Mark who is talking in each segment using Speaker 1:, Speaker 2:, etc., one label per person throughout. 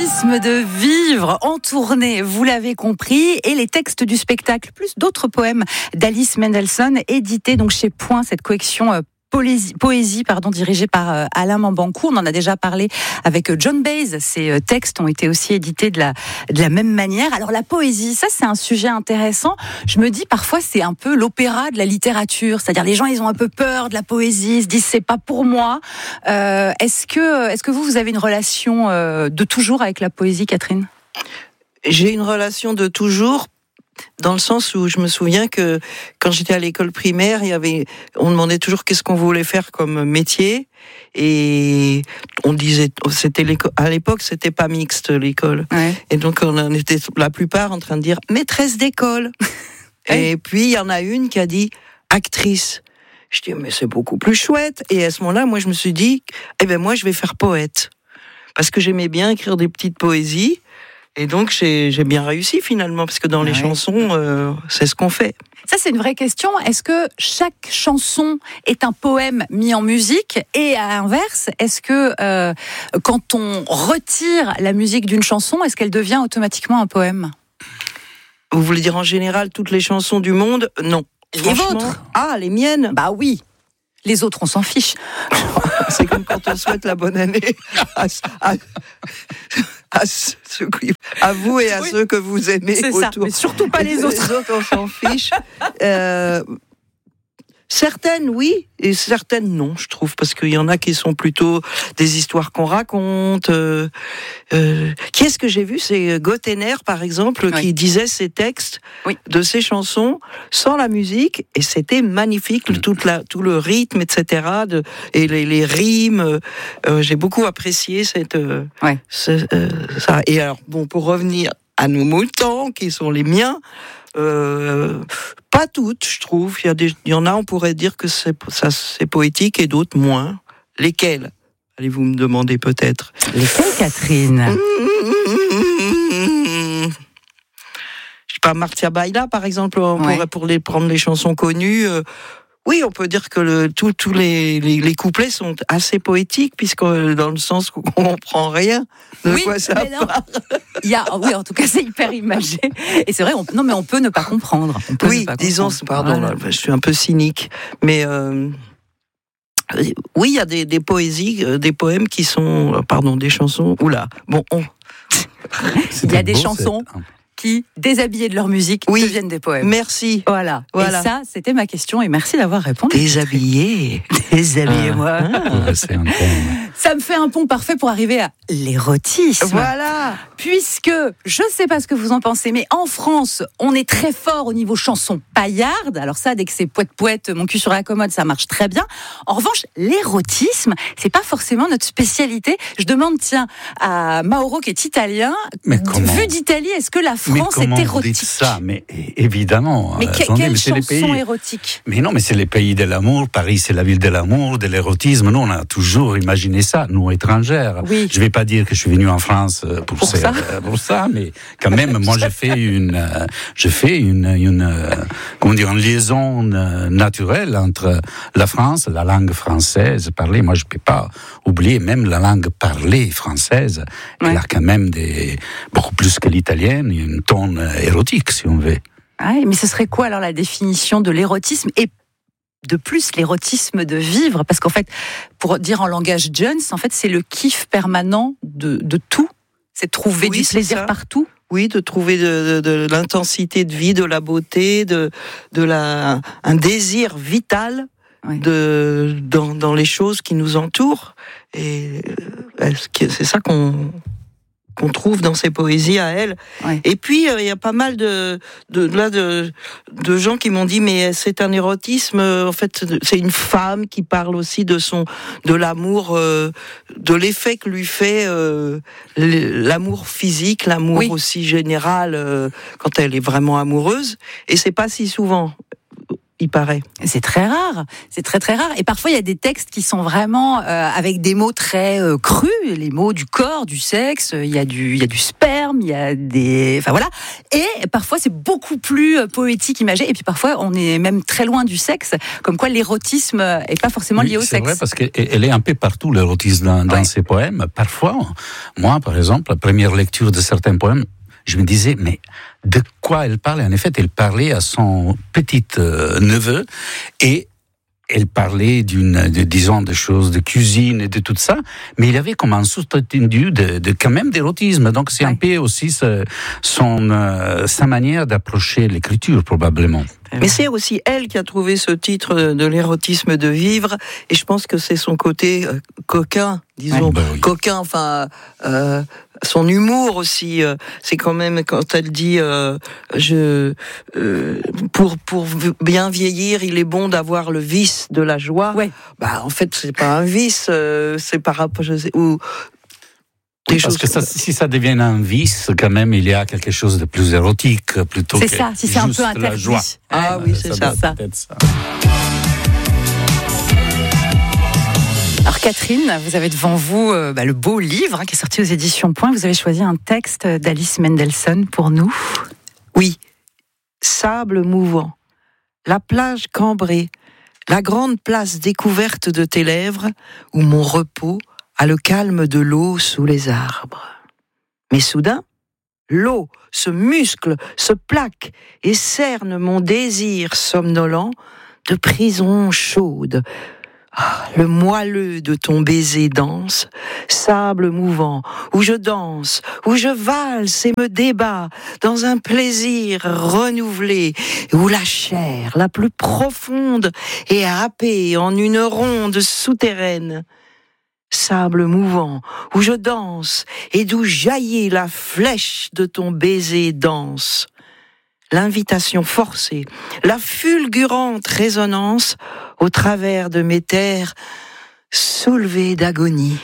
Speaker 1: l'érotisme de vivre en tournée, vous l'avez compris, et les textes du spectacle, plus d'autres poèmes d'Alice Mendelssohn, édités donc chez Point, cette collection poésie dirigée par Alain Mambancourt. On en a déjà parlé avec John Baez. Ces textes ont été aussi édités de la même manière. Alors la poésie, ça c'est un sujet intéressant. Je me dis parfois c'est un peu l'opéra de la littérature. C'est-à-dire les gens ils ont un peu peur de la poésie, ils se disent c'est pas pour moi. Est-ce que vous avez une relation de toujours avec la poésie, Catherine ?
Speaker 2: J'ai une relation de toujours. Dans le sens où je me souviens que quand j'étais à l'école primaire, on demandait toujours qu'est-ce qu'on voulait faire comme métier, et on disait, à l'époque c'était pas mixte l'école, ouais. Et donc on était la plupart en train de dire maîtresse d'école. Et puis il y en a une qui a dit actrice. Je dis mais c'est beaucoup plus chouette. Et à ce moment-là, moi je me suis dit moi je vais faire poète, parce que j'aimais bien écrire des petites poésies. Et donc, j'ai bien réussi finalement, parce que dans les chansons, c'est ce qu'on fait.
Speaker 1: Ça, c'est une vraie question. Est-ce que chaque chanson est un poème mis en musique ? Et à l'inverse, est-ce que quand on retire la musique d'une chanson, est-ce qu'elle devient automatiquement un poème ?
Speaker 2: Vous voulez dire en général toutes les chansons du monde ? Non.
Speaker 1: Les vôtres ?
Speaker 2: Ah, les miennes ?
Speaker 1: Bah oui. Les autres, on s'en fiche.
Speaker 2: C'est comme quand on souhaite la bonne année à vous et à ceux que vous aimez
Speaker 1: c'est
Speaker 2: autour.
Speaker 1: Ça, mais surtout pas les autres.
Speaker 2: Les autres, on s'en fiche. Certaines, oui, et certaines, non, je trouve, parce qu'il y en a qui sont plutôt des histoires qu'on raconte. Qui est-ce que j'ai vu ? C'est Gottener, par exemple, qui disait ses textes de ses chansons sans la musique, et c'était magnifique, tout le rythme, etc., et les rimes. J'ai beaucoup apprécié ça. Et alors, bon, pour revenir à nos moutons, qui sont les miens, pas toutes, je trouve. Il y en a, on pourrait dire que c'est poétique, et d'autres moins. Lesquelles ? Allez-vous me demander peut-être.
Speaker 1: Lesquelles, Catherine ?
Speaker 2: Je sais pas, Marcia Baila, par exemple, pour prendre les chansons connues. Oui, on peut dire que tous les couplets sont assez poétiques, puisque dans le sens qu'on comprend rien de quoi ça parle.
Speaker 1: Oui, en tout cas, c'est hyper imagé. Et c'est vrai, on peut ne pas comprendre.
Speaker 2: Disons, pardon, voilà. Je suis un peu cynique, mais oui, il y a des poésies, des poèmes qui sont, des chansons. Oula, bon,
Speaker 1: il y a des chansons qui, déshabillés de leur musique, deviennent des poèmes.
Speaker 2: Merci.
Speaker 1: Voilà. Et ça, c'était ma question, et merci d'avoir répondu. Déshabillez-moi.
Speaker 3: C'est un poème.
Speaker 1: Ça me fait un pont parfait pour arriver à l'érotisme.
Speaker 2: Voilà.
Speaker 1: Puisque, je ne sais pas ce que vous en pensez, mais en France, on est très fort au niveau chanson paillarde. Alors ça, dès que c'est poète, mon cul sur la commode, ça marche très bien. En revanche, l'érotisme, c'est pas forcément notre spécialité. Je demande, à Mauro, qui est italien, vu d'Italie, est-ce que la France est érotique ?
Speaker 3: Vous dites ça, mais évidemment.
Speaker 1: Mais quelle chanson érotique ?
Speaker 3: Mais non, mais c'est les pays de l'amour. Paris, c'est la ville de l'amour, de l'érotisme. Nous, on a toujours imaginé ça, nous étrangères.
Speaker 1: Oui.
Speaker 3: Je vais pas dire que je suis venu en France pour ça, mais quand même, moi, je fais une liaison naturelle entre la France, la langue française parlée. Moi, je peux pas oublier même la langue parlée française. Elle a quand même beaucoup plus que l'italienne, une ton érotique, si on veut.
Speaker 1: Mais ce serait quoi alors la définition de l'érotisme, et de plus l'érotisme de vivre ? Parce qu'en fait, pour dire en langage Jones, en fait, c'est le kiff permanent de tout. C'est trouver du plaisir partout.
Speaker 2: Oui, de trouver de l'intensité de vie, de la beauté, un désir vital dans les choses qui nous entourent. Et c'est ça qu'on trouve dans ses poésies à elle. Et puis il y a pas mal de gens qui m'ont dit mais c'est un érotisme, en fait c'est une femme qui parle aussi de l'amour, de l'effet que lui fait l'amour physique, l'amour aussi général, quand elle est vraiment amoureuse, et c'est pas si souvent. il paraît.
Speaker 1: C'est très rare, c'est très très rare. Et parfois il y a des textes qui sont vraiment avec des mots très crus, les mots du corps, du sexe. Il y a du sperme, il y a des, enfin voilà. Et parfois c'est beaucoup plus poétique, imagé. Et puis parfois on est même très loin du sexe, comme quoi l'érotisme est pas forcément lié au sexe.
Speaker 3: C'est vrai parce qu'elle est un peu partout l'érotisme dans ses poèmes. Parfois, moi par exemple, la première lecture de certains poèmes, je me disais, mais de quoi elle parlait? En effet, elle parlait à son petit neveu et elle parlait disons, de choses de cuisine et de tout ça, mais il y avait comme un sous-entendu quand même d'érotisme. Donc c'est un peu aussi sa manière d'approcher l'écriture, probablement.
Speaker 2: Mais c'est aussi elle qui a trouvé ce titre de l'érotisme de vivre, et je pense que c'est son côté coquin, disons, oui. Coquin, enfin, son humour aussi. C'est quand même quand elle dit, pour bien vieillir, il est bon d'avoir le vice de la joie. Ouais. Bah, en fait, c'est pas un vice, c'est par rapport,
Speaker 3: parce que si ça devient un vice, quand même, il y a quelque chose de plus érotique plutôt que
Speaker 1: ça, si c'est un peu interdit.
Speaker 3: La joie.
Speaker 2: Ah oui, c'est ça.
Speaker 3: Peut-être ça.
Speaker 1: Alors Catherine, vous avez devant vous le beau livre qui est sorti aux éditions Point. Vous avez choisi un texte d'Alice Mendelssohn pour nous.
Speaker 2: Oui, sable mouvant, la plage cambrée, la grande place découverte de tes lèvres, où mon repos a le calme de l'eau sous les arbres. Mais soudain, l'eau se muscle, se plaque et cerne mon désir somnolent de prison chaude. Ah, le moelleux de ton baiser danse, sable mouvant, où je danse, où je valse et me débat dans un plaisir renouvelé, où la chair la plus profonde est happée en une ronde souterraine. Sable mouvant, où je danse et d'où jaillit la flèche de ton baiser dense. L'invitation forcée, la fulgurante résonance au travers de mes terres soulevées d'agonie.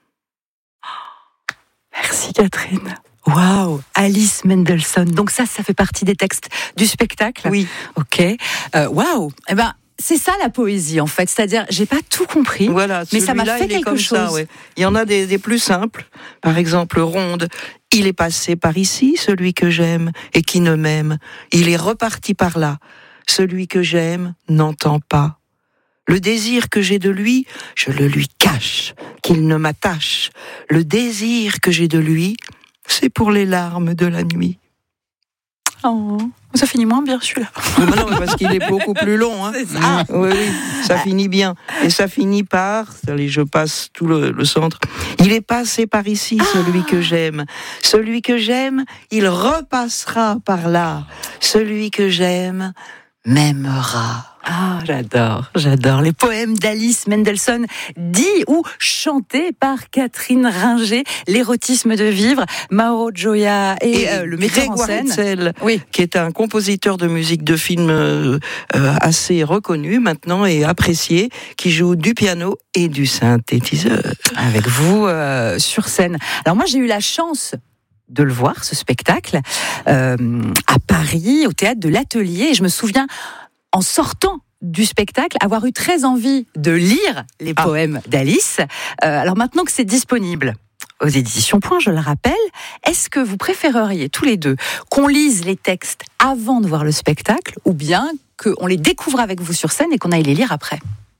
Speaker 1: Merci Catherine. Waouh, Alice Mendelssohn. Donc ça fait partie des textes du spectacle.
Speaker 2: Oui.
Speaker 1: Ok. Waouh. Eh ben. C'est ça la poésie en fait, c'est-à-dire j'ai pas tout compris,
Speaker 2: voilà,
Speaker 1: mais ça m'a fait quelque chose.
Speaker 2: Ça, ouais. Il y en a des plus simples, par exemple Ronde. Il est passé par ici, celui que j'aime et qui ne m'aime. Il est reparti par là, celui que j'aime n'entend pas. Le désir que j'ai de lui, je le lui cache, qu'il ne m'attache. Le désir que j'ai de lui, c'est pour les larmes de la nuit.
Speaker 1: Oh, ça finit moins bien celui-là.
Speaker 2: Non, parce qu'il est beaucoup plus long. Hein.
Speaker 1: C'est ça.
Speaker 2: Oui, ça finit bien. Et ça finit par, allez, je passe tout le centre. Il est passé par ici, celui que j'aime. Celui que j'aime, il repassera par là. Celui que j'aime m'aimera.
Speaker 1: Ah, j'adore. Les poèmes d'Alice Mendelssohn, dits ou chantés par Catherine Ringer, l'érotisme de vivre, Mauro Gioia et le metteur en scène.
Speaker 2: Hetzel, qui est un compositeur de musique de film assez reconnu maintenant et apprécié, qui joue du piano et du synthétiseur.
Speaker 1: Avec vous sur scène. Alors moi, j'ai eu la chance de le voir, ce spectacle, à Paris, au théâtre de l'Atelier. Et je me souviens, en sortant du spectacle, avoir eu très envie de lire les poèmes d'Alice. Alors maintenant que c'est disponible aux éditions Point, je le rappelle, est-ce que vous préféreriez tous les deux qu'on lise les textes avant de voir le spectacle ou bien qu'on les découvre avec vous sur scène et qu'on aille les lire après?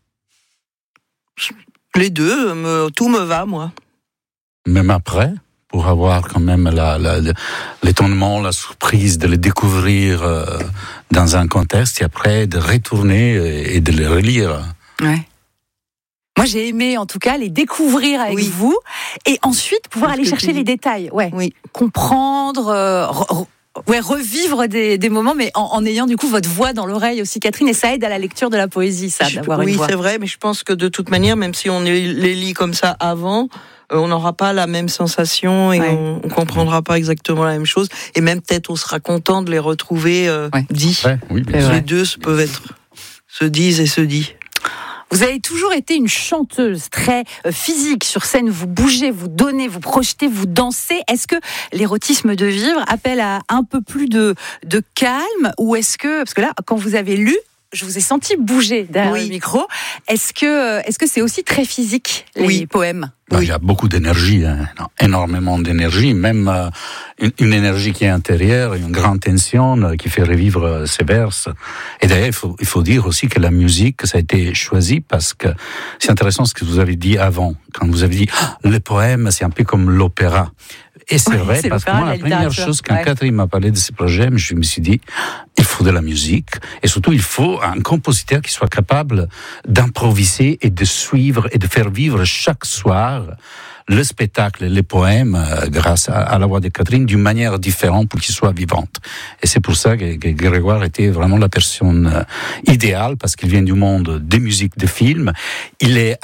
Speaker 2: Les deux, tout me va, moi.
Speaker 3: Même après, pour avoir quand même l'étonnement, la surprise de les découvrir dans un contexte et après de retourner et de les relire.
Speaker 1: Ouais. Moi, j'ai aimé, en tout cas, les découvrir avec vous et ensuite pouvoir aller chercher les détails. Ouais. Oui. Comprendre, revivre des moments, mais en ayant du coup votre voix dans l'oreille aussi, Catherine, et ça aide à la lecture de la poésie, ça, d'avoir une voix.
Speaker 2: Oui, c'est vrai, mais je pense que de toute manière, même si on les lit comme ça avant, on n'aura pas la même sensation et on comprendra pas exactement la même chose. Et même peut-être on sera content de les retrouver dits. Ouais, oui, les deux se disent et se dit.
Speaker 1: Vous avez toujours été une chanteuse très physique, sur scène, vous bougez, vous donnez, vous projetez, vous dansez. Est-ce que l'érotisme de vivre appelle à un peu plus de calme, ou est-ce que, parce que là, quand vous avez lu, je vous ai senti bouger derrière le micro. Est-ce que c'est aussi très physique, les poèmes?
Speaker 3: Il y a beaucoup d'énergie, énormément d'énergie, même une énergie qui est intérieure, une grande tension qui fait revivre ces vers. Et d'ailleurs, il faut dire aussi que la musique, ça a été choisi parce que c'est intéressant ce que vous avez dit avant, quand vous avez dit le poème, c'est un peu comme l'opéra. Et c'est vrai, parce que moi, la première chose, quand Catherine m'a parlé de ce projet, je me suis dit, il faut de la musique, et surtout, il faut un compositeur qui soit capable d'improviser et de suivre et de faire vivre chaque soir le spectacle, les poèmes, grâce à la voix de Catherine, d'une manière différente pour qu'ils soient vivantes. Et c'est pour ça que Grégoire était vraiment la personne idéale, parce qu'il vient du monde des musiques, des films. Il est,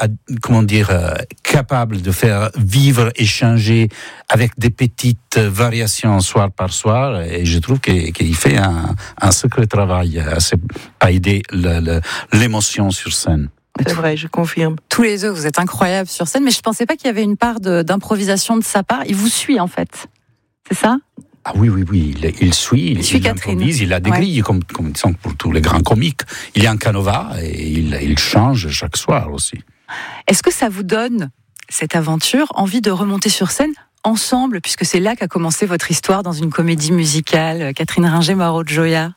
Speaker 3: capable de faire vivre, échanger avec des petites variations soir par soir. Et je trouve qu'il fait un sacré travail à aider l'émotion sur scène.
Speaker 2: C'est vrai, je confirme.
Speaker 1: Tous les deux, vous êtes incroyables sur scène, mais je pensais pas qu'il y avait une part d'improvisation de sa part. Il vous suit, en fait. C'est ça?
Speaker 3: Ah oui, il suit
Speaker 1: Catherine.
Speaker 3: Il a des grilles, comme disons, pour tous les grands comiques. Il y a un canevas et il change chaque soir aussi.
Speaker 1: Est-ce que ça vous donne, cette aventure, envie de remonter sur scène ensemble, puisque c'est là qu'a commencé votre histoire dans une comédie musicale, Catherine Ringer, Mauro Gioia?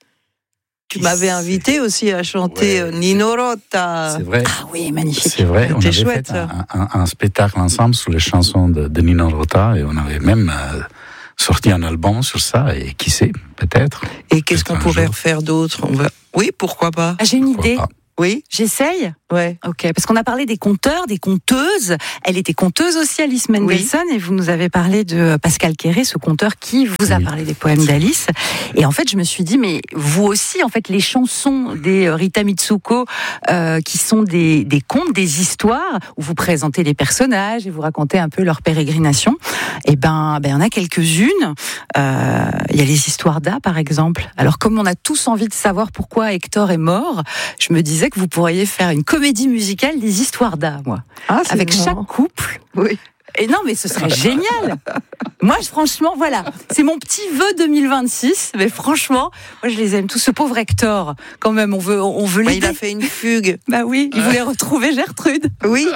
Speaker 2: Tu m'avais invité aussi à chanter Nino Rota.
Speaker 3: C'est vrai.
Speaker 1: Ah oui, magnifique.
Speaker 3: C'est vrai, on avait
Speaker 2: chouette,
Speaker 3: fait un spectacle ensemble sur les chansons de Nino Rota et on avait même sorti un album sur ça et qui sait, peut-être.
Speaker 2: Et qu'est-ce qu'on pourrait refaire d'autre? Oui, pourquoi pas?
Speaker 1: J'ai une idée.
Speaker 2: Oui.
Speaker 1: J'essaye?
Speaker 2: Ouais.
Speaker 1: Ok, parce qu'on a parlé des conteurs, des conteuses. Elle était conteuse aussi, Alice Mendelssohn, et vous nous avez parlé de Pascal Quéré, ce conteur qui vous a parlé des poèmes d'Alice. Et en fait, je me suis dit, mais vous aussi, en fait, les chansons des Rita Mitsuko, qui sont des contes, des histoires, où vous présentez les personnages et vous racontez un peu leur pérégrination. Et ben, il y en a quelques-unes. Il y a les histoires d'A, par exemple. Alors, comme on a tous envie de savoir pourquoi Hector est mort, je me disais que vous pourriez faire une comédie musicale des histoires d'A, moi. Avec chaque couple.
Speaker 2: Oui.
Speaker 1: Et non, mais ce serait génial. Moi, franchement, voilà. C'est mon petit vœu 2026. Mais franchement, moi, je les aime tous. Ce pauvre Hector, quand même, on veut l'aider.
Speaker 2: Il a fait une fugue.
Speaker 1: Bah oui, il voulait retrouver Gertrude.
Speaker 2: Oui.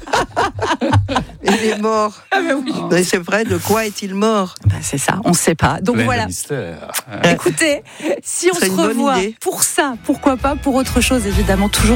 Speaker 2: Il est mort.
Speaker 1: Ah bah oui.
Speaker 2: Mais c'est vrai, de quoi est-il mort?
Speaker 1: Bah c'est ça, on ne sait pas. Donc voilà. Écoutez, si on se revoit pour ça, pourquoi pas pour autre chose, évidemment, toujours